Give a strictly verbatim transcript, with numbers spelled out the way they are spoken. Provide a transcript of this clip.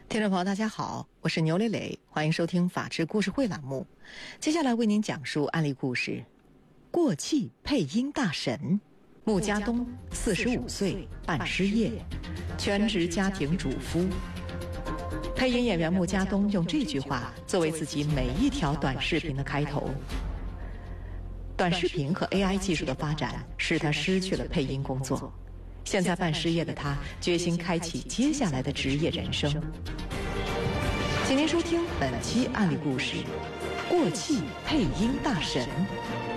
听众朋友大家好，我是牛磊磊，欢迎收听法治故事会栏目。接下来为您讲述案例故事：过气配音大神穆家东，四十五岁，半失业，全职家庭主夫。配音演员穆家东用这句话作为自己每一条短视频的开头。短视频和 A I 技术的发展使他失去了配音工作，现在半失业的他决心开启接下来的职业人生。请您收听本期案例故事：过气配音大神。